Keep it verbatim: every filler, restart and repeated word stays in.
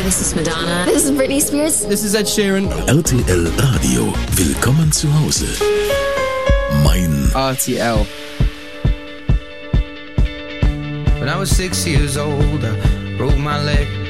this is Madonna. This is Britney Spears. This is Ed Sheeran. R T L Radio. Willkommen zu Hause. Mein R T L. When I was six years old, I broke my leg.